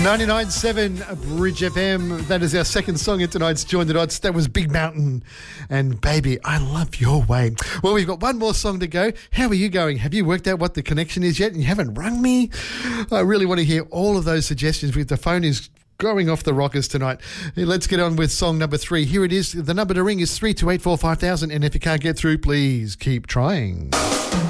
99.7 Bridge FM. That is our second song in tonight's Join the Dots. That was Big Mountain and Baby, I Love Your Way. Well, we've got one more song to go. How are you going? Have you worked out what the connection is yet and you haven't rung me? I really want to hear all of those suggestions. The phone is going off the rockers tonight. Let's get on with song number 3. Here it is. The number to ring is 3284 5000, and if you can't get through, please keep trying.